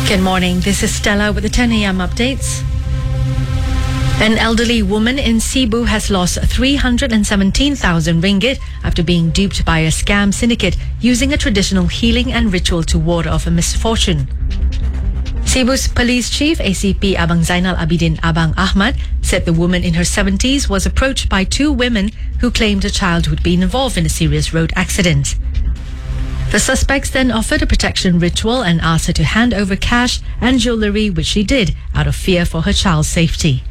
Good morning. This is Stella with the 10 a.m. updates. An elderly woman in Cebu has lost 317,000 ringgit after being duped by a scam syndicate using a traditional healing and ritual to ward off a misfortune. Cebu's police chief, ACP Abang Zainal Abidin Abang Ahmad, said the woman in her 70s was approached by two women who claimed a child would be involved in a serious road accident. The suspects then offered a protection ritual and asked her to hand over cash and jewellery, which she did out of fear for her child's safety.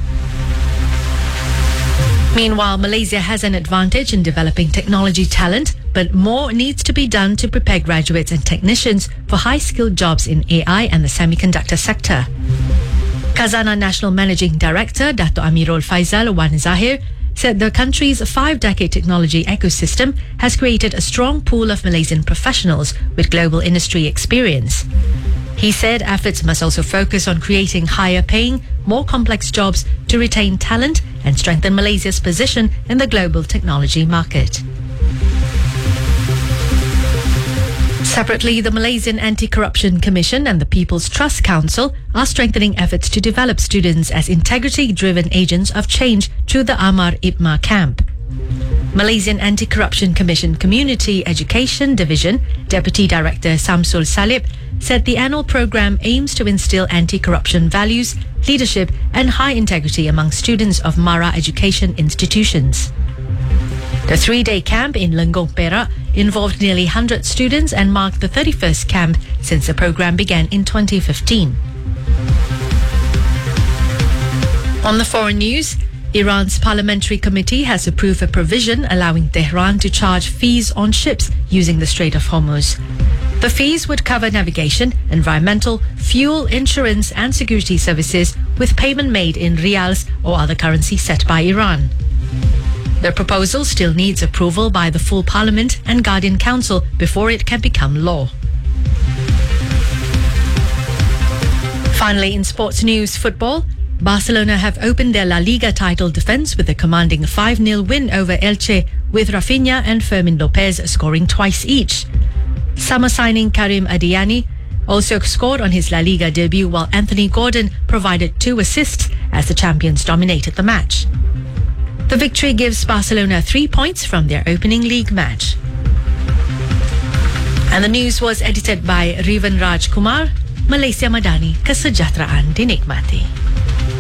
Meanwhile, Malaysia has an advantage in developing technology talent, but more needs to be done to prepare graduates and technicians for high-skilled jobs in AI and the semiconductor sector. Khazanah National Managing Director Dato' Amirul Faizal Wan Zahir said the country's 5-decade technology ecosystem has created a strong pool of Malaysian professionals with global industry experience. He said efforts must also focus on creating higher-paying, more complex jobs to retain talent and strengthen Malaysia's position in the global technology market. Separately, the Malaysian Anti-Corruption Commission and the People's Trust Council are strengthening efforts to develop students as integrity-driven agents of change through the Amar Ipma camp. Malaysian Anti-Corruption Commission Community Education Division Deputy Director Samsul Salib said the annual program aims to instill anti-corruption values, leadership and high integrity among students of Mara education institutions. The 3-day camp in Lenggong, Perak involved nearly 100 students and marked the 31st camp since the program began in 2015. On the foreign news, Iran's parliamentary committee has approved a provision allowing Tehran to charge fees on ships using the Strait of Hormuz. The fees would cover navigation, environmental, fuel, insurance and security services with payment made in rials or other currency set by Iran. The proposal still needs approval by the full Parliament and Guardian Council before it can become law. Finally, in sports news, football, Barcelona have opened their La Liga title defence with a commanding 5-0 win over Elche, with Rafinha and Fermin Lopez scoring twice each. Summer signing Karim Adiani also scored on his La Liga debut, while Anthony Gordon provided 2 assists as the champions dominated the match. The victory gives Barcelona 3 points from their opening league match. And the news was edited by Rivan Raj Kumar. Malaysia Madani, kesejahteraan dinikmati.